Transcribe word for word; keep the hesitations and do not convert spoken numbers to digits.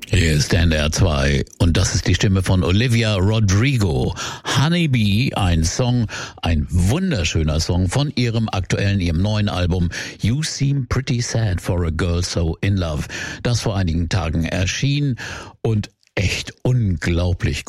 Hier ist N D R zwei und das ist die Stimme von Olivia Rodrigo. Honeybee, ein Song, ein wunderschöner Song von ihrem aktuellen, ihrem neuen Album You Seem Pretty Sad for a Girl So in Love, das vor einigen Tagen erschien und echt unglaublich